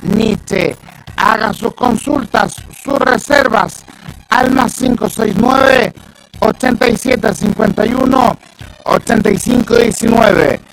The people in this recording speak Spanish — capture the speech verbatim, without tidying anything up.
Nietzsche. Hagan sus consultas, sus reservas al más cinco seis nueve, ochenta y siete cincuenta y uno, ochenta y cinco diecinueve.